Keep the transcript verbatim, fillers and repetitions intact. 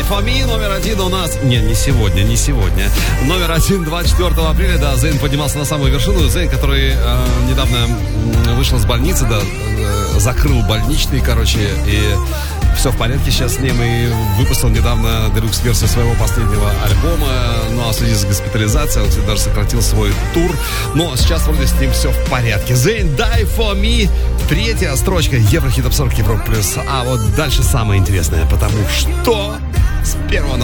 for Me номер один у нас. Не, не сегодня, не сегодня. Номер один двадцать четвёртого апреля, да, Зейн поднимался на самую вершину. Зейн, который э, недавно вышел из больницы, да, э, закрыл больничный, короче, и все в порядке сейчас с ним. И выпустил недавно делюкс-версию своего последнего альбома. Ну, а в связи с госпитализацией он, кстати, даже сократил свой тур. Но сейчас вроде с ним все в порядке. Зейн, Die for Me. Третья строчка Еврохит Топ сорок Европа плюс. А вот дальше самое интересное, потому что с первого на